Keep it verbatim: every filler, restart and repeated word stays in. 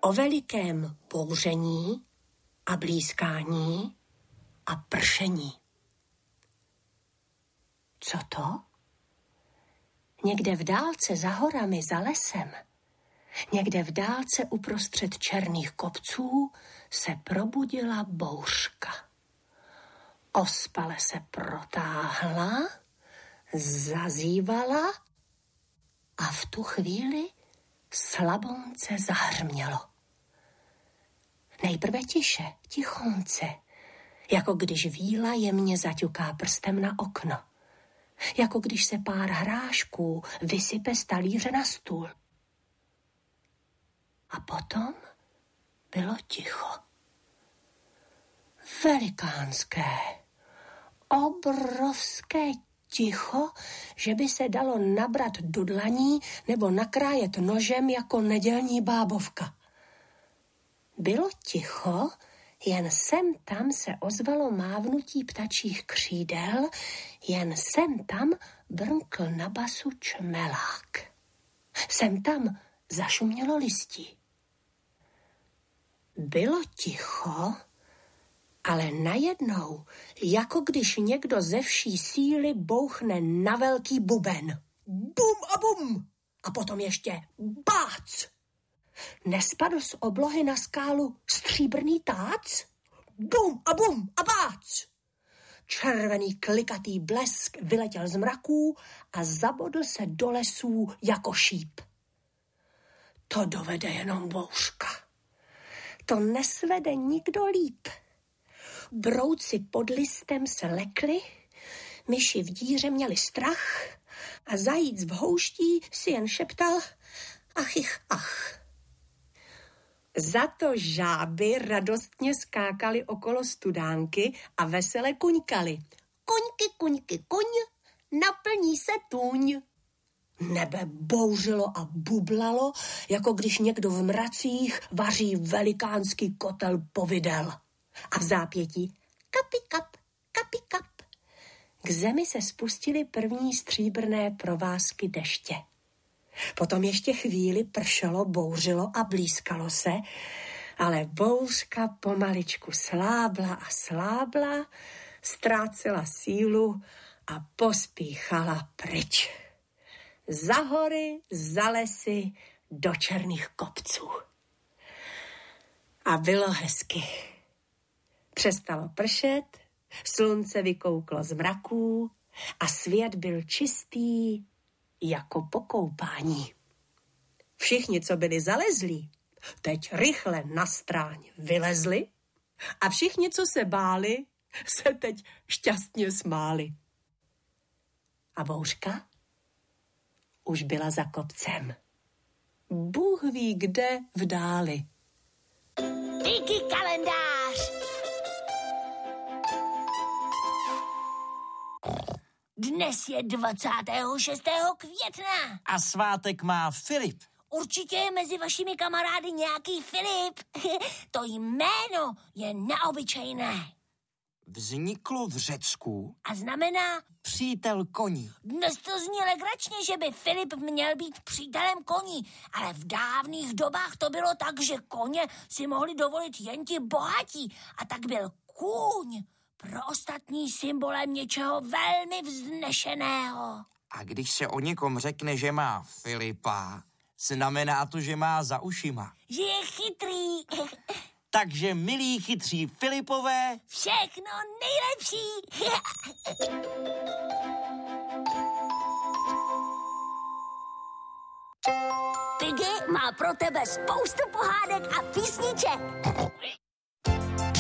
o velikém bouření a blízkání a pršení. Co to? Někde v dálce za horami, za lesem, někde v dálce uprostřed černých kopců se probudila bouřka. Ospale se protáhla, zazývala a v tu chvíli slabonce zahrmělo. Nejprve tiše, tichonce, jako když víla jemně zaťuká prstem na okno. Jako když se pár hrášků vysype z talíře na stůl. A potom bylo ticho. Velikánské, obrovské ticho, že by se dalo nabrat do dlaní nebo nakrájet nožem jako nedělní bábovka. Bylo ticho, jen sem tam se ozvalo mávnutí ptačích křídel, jen sem tam brnkl na basu čmelák. Sem tam zašumělo listí. Bylo ticho, ale najednou, jako když někdo ze vší síly bouchne na velký buben. Bum a bum! A potom ještě bác! Nespadl z oblohy na skálu stříbrný tác? Bum a bum a bác! Červený klikatý blesk vyletěl z mraků a zabodl se do lesů jako šíp. To dovede jenom bouřka. To nesvede nikdo líp. Brouci pod listem se lekli, myši v díře měli strach a zajíc v houští si jen šeptal ach ich ach. Za to žáby radostně skákaly okolo studánky a vesele kuňkaly. Kuňky, kuňky, kuň, naplní se tůň. Nebe bouřilo a bublalo, jako když někdo v mracích vaří velikánský kotel povidel. A v zápětí kapi kap, kapi kap. K zemi se spustily první stříbrné provázky deště. Potom ještě chvíli pršelo, bouřilo a blízkalo se, ale bouřka pomaličku slábla a slábla, ztrácela sílu a pospíchala pryč. Za hory, za lesy, do černých kopců. A bylo hezky. Přestalo pršet, slunce vykouklo z mraků a svět byl čistý jako po koupání. Všichni, co byli zalezlí, teď rychle na stráň vylezli a všichni, co se báli, se teď šťastně smáli. A bouřka už byla za kopcem. Bůh ví kde v dáli. Díky kalendář! Dnes je dvacátého šestého května. A svátek má Filip. Určitě je mezi vašimi kamarády nějaký Filip. To jméno je neobyčejné. Vzniklo v Řecku a znamená přítel koní. Dnes to zní legračně, že by Filip měl být přítelem koní, ale v dávných dobách to bylo tak, že koně si mohli dovolit jen ti bohatí a tak byl kůň pro ostatní symbolem něčeho velmi vznešeného. A když se o někom řekne, že má Filipa, znamená to, že má za ušima. Že je chytrý. Takže milí chytří Filipové, všechno nejlepší. Piggy má pro tebe spoustu pohádek a písniček.